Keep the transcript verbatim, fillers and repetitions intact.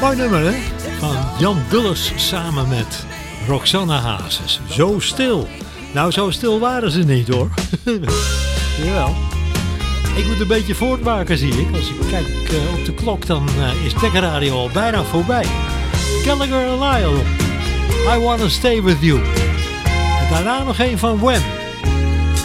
Mooi nummer, hè? Van Jan Dulles samen met Roxanne Hazes. Zo stil. Nou, zo stil waren ze niet, hoor. Jawel. Ik moet een beetje voortmaken, zie ik. Als ik kijk uh, op de klok, dan uh, is Tech Radio al bijna voorbij. Gallagher en Lyle. I Wanna Stay With You. En daarna nog een van Wham.